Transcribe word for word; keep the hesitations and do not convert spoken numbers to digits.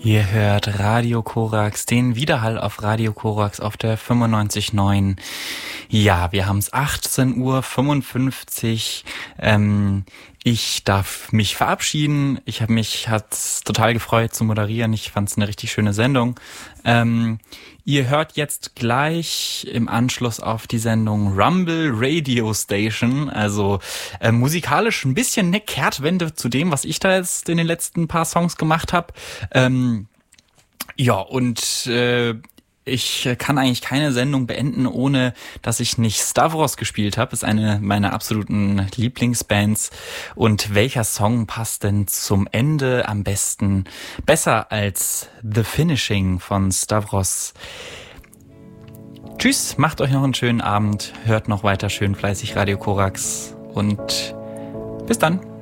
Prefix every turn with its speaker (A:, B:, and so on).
A: Ihr hört Radio Korax, den Widerhall auf Radio Korax auf der fünfundneunzig Komma neun. Ja, wir haben es achtzehn Uhr fünfundfünfzig. Ähm, ich darf mich verabschieden. Ich habe mich, hat's total gefreut zu moderieren. Ich fand es eine richtig schöne Sendung. Ähm, ihr hört jetzt gleich im Anschluss auf die Sendung Rumble Radio Station, also äh, musikalisch ein bisschen eine Kehrtwende zu dem, was ich da jetzt in den letzten paar Songs gemacht habe. Ähm, ja, und äh, ich kann eigentlich keine Sendung beenden, ohne dass ich nicht Stavros gespielt habe. Ist eine meiner absoluten Lieblingsbands. Und welcher Song passt denn zum Ende am besten? Besser als The Finishing von Stavros. Tschüss, macht euch noch einen schönen Abend. Hört noch weiter schön fleißig Radio Korax. Und bis dann.